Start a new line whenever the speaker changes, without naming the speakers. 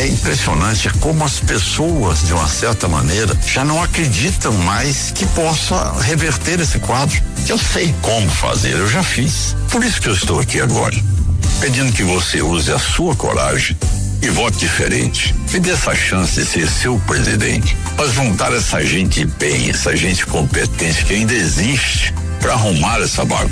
É impressionante como as pessoas, de uma certa maneira, já não acreditam mais que possa reverter esse quadro. Eu sei como fazer, eu já fiz. Por isso que eu estou aqui agora, pedindo que você use a sua coragem e vote diferente. Me dê essa chance de ser seu presidente, para juntar essa gente bem, essa gente competente que ainda existe, para arrumar essa bagunça.